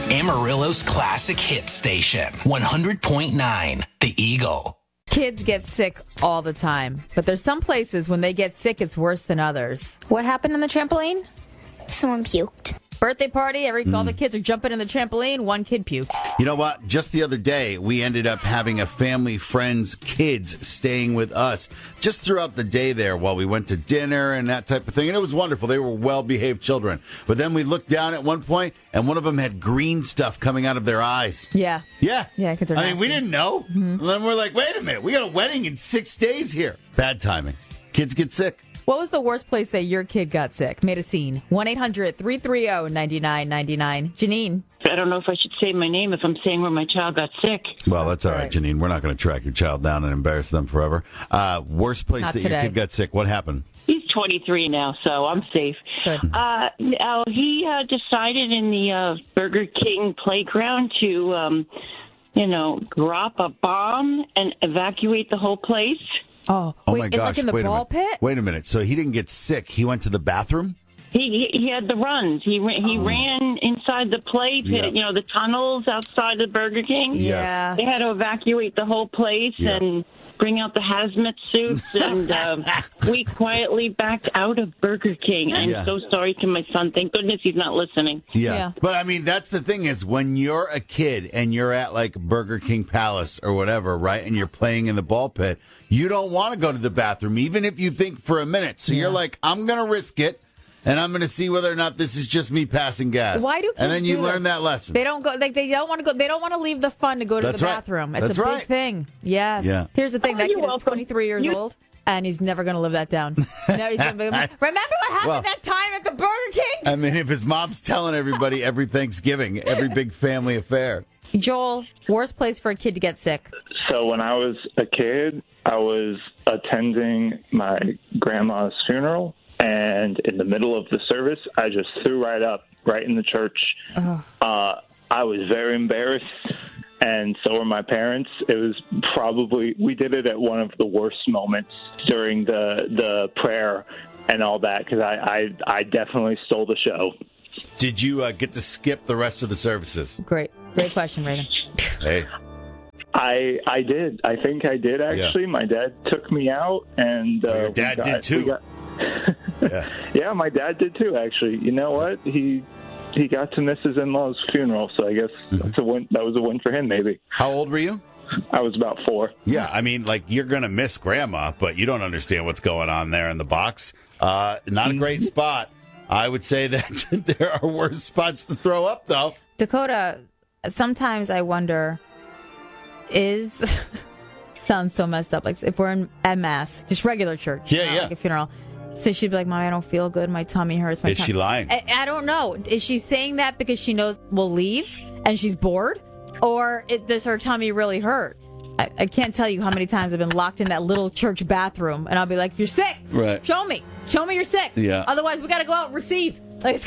Amarillo's classic hit station, 100.9 The Eagle. Kids get sick all the time, but there's some places when they get sick, it's worse than others. What happened on the trampoline? Someone puked. Birthday party, all the kids are jumping in the trampoline, one kid puked. You know what? Just the other day, we ended up having a family friend's kids staying with us just throughout the day there while we went to dinner and that type of thing. And it was wonderful. They were well-behaved children. But then we looked down at one point, and one of them had green stuff coming out of their eyes. Yeah. Yeah. Yeah, kids are I mean, we didn't know. And then we're like, wait a minute. We got a wedding in 6 days here. Bad timing. Kids get sick. What was the worst place that your kid got sick? Made a scene. 1-800-330-9999. Janine. I don't know if I should say my name if I'm saying where my child got sick. Well, that's all right, Janine. We're not going to track your child down and embarrass them forever. Worst place that your kid got sick. What happened? He's 23 now, so I'm safe. Good. He decided in the Burger King playground to, drop a bomb and evacuate the whole place. Oh wait, my gosh. Like in the ball pit? Wait a minute. So he didn't get sick. He went to the bathroom? He had the runs. He ran inside the play pit, the tunnels outside the Burger King. Yeah. They had to evacuate the whole place and bring out the hazmat suits, and we quietly backed out of Burger King. I'm so sorry to my son. Thank goodness he's not listening. Yeah. But, I mean, that's the thing is when you're a kid and you're at, like, Burger King Palace or whatever, right, and you're playing in the ball pit, you don't want to go to the bathroom, even if you think for a minute. So you're like, I'm going to risk it. And I'm going to see whether or not this is just me passing gas. Why do kids And then you do learn this? that lesson. They don't go. Like they don't want to go. They don't want to leave the fun to go to the bathroom. It's That's a big right. thing. Yes. Yeah. Here's the thing. That you're kid is welcome. 23 years old, and he's never going to live that down. No, he's gonna be, remember what happened that time at the Burger King? I mean, if his mom's telling everybody every Thanksgiving, every big family affair. Joel, worst place for a kid to get sick. So when I was a kid, I was attending my grandma's funeral. And in the middle of the service, I just threw right up, right in the church. I was very embarrassed, and so were my parents. It was we did it at one of the worst moments during the prayer and all that, because I definitely stole the show. Did you get to skip the rest of the services? Great question, Raven. Hey. I did. I think I did, actually. Yeah. My dad took me out, and your dad did too. Yeah, my dad did too, actually. You know what? He got to miss his in-law's funeral, so I guess that's a win. That was a win for him, maybe. How old were you? I was about 4. Yeah, I mean, like, you're going to miss Grandma, but you don't understand what's going on there in the box. Not a great spot. I would say that there are worse spots to throw up, though. Dakota, sometimes I wonder, sounds so messed up, like if we're at Mass, just regular church, like a funeral. So she'd be like, Mom, I don't feel good. My tummy hurts. Is she lying? I don't know. Is she saying that because she knows we'll leave and she's bored? Or does her tummy really hurt? I can't tell you how many times I've been locked in that little church bathroom. And I'll be like, if you're sick, show me. Show me you're sick. Yeah. Otherwise, we got to go out and receive. Like,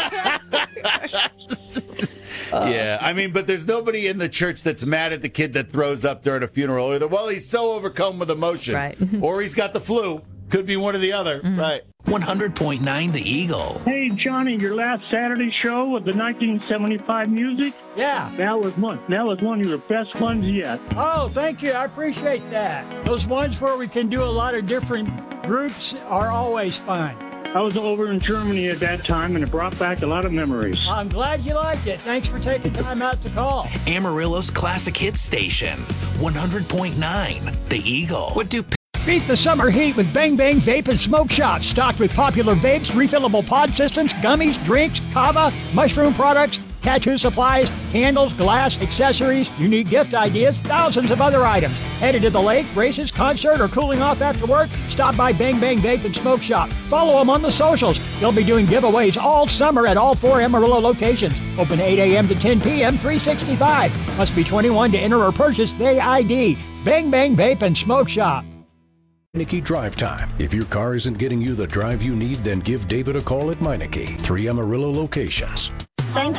yeah, I mean, but there's nobody in the church that's mad at the kid that throws up during a funeral. Either, well, he's so overcome with emotion. Right. Or he's got the flu. Could be one or the other. Right. 100.9 The Eagle. Hey, Johnny, your last Saturday show with the 1975 music? Yeah. That was one of your best ones yet. Oh, thank you. I appreciate that. Those ones where we can do a lot of different groups are always fun. I was over in Germany at that time, and it brought back a lot of memories. I'm glad you liked it. Thanks for taking time out to call. Amarillo's classic hit station, 100.9 The Eagle. What do Beat the summer heat with Bang Bang Vape and Smoke Shop, stocked with popular vapes, refillable pod systems, gummies, drinks, kava, mushroom products, tattoo supplies, candles, glass, accessories, unique gift ideas, thousands of other items. Headed to the lake, races, concert, or cooling off after work? Stop by Bang Bang Vape and Smoke Shop. Follow them on the socials. They'll be doing giveaways all summer at all 4 Amarillo locations. Open 8 a.m. to 10 p.m., 365. Must be 21 to enter or purchase Day ID. Bang Bang Vape and Smoke Shop. Meineke Drive Time. If your car isn't getting you the drive you need, then give David a call at Meineke. 3 Amarillo locations. Thank